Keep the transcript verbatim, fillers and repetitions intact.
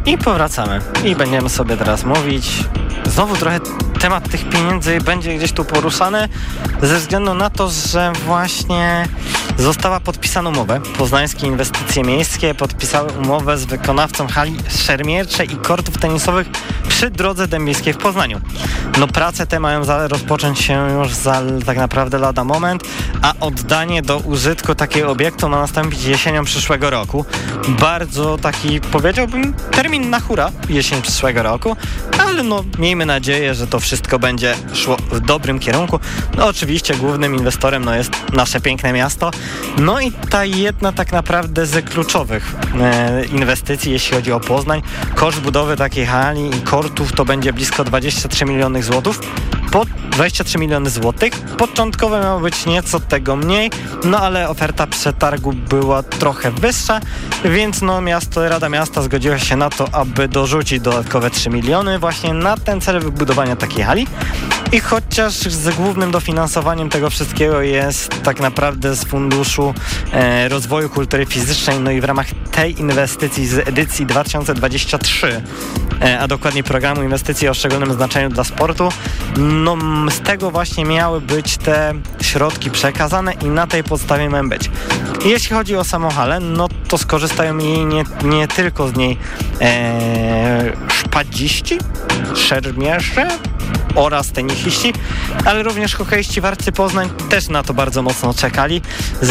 I powracamy. I będziemy sobie teraz mówić. Znowu trochę temat tych pieniędzy będzie gdzieś tu poruszany ze względu na to, że właśnie została podpisana umowa. Poznańskie Inwestycje Miejskie podpisały umowę z wykonawcą hali szermierczej i kortów tenisowych przy Drodze Dębiskiej w Poznaniu. No prace te mają za, rozpocząć się już za tak naprawdę lada moment, a oddanie do użytku takiego obiektu ma nastąpić jesienią przyszłego roku. Bardzo taki, powiedziałbym, termin na hura jesień przyszłego roku, ale no miejmy nadzieję, że to wszystko będzie szło w dobrym kierunku. No oczywiście głównym inwestorem no, jest nasze piękne miasto. No i ta jedna tak naprawdę z kluczowych e, inwestycji, jeśli chodzi o Poznań. Koszt budowy takiej hali i kortów to będzie blisko dwadzieścia trzy miliony złotych. Po dwadzieścia trzy miliony złotych. Początkowo miało być nieco tego mniej, no ale oferta przetargu była trochę wyższa, więc no miasto, Rada Miasta zgodziła się na to, aby dorzucić dodatkowe trzy miliony właśnie na ten cel wybudowania takiej hali. I chociaż z głównym dofinansowaniem tego wszystkiego jest tak naprawdę z Funduszu e, Rozwoju Kultury Fizycznej, no i w ramach tej inwestycji z edycji dwa tysiące dwudziestej trzeciej, e, a dokładniej programu inwestycji o szczególnym znaczeniu dla sportu, no z tego właśnie miały być te środki przekazane i na tej podstawie mają być. I jeśli chodzi o samą halę, no to skorzystają jej nie, nie tylko z niej e, szpadziści, szermierze oraz tenisiści, ale również hokeiści w Arcy Poznań też na to bardzo mocno czekali.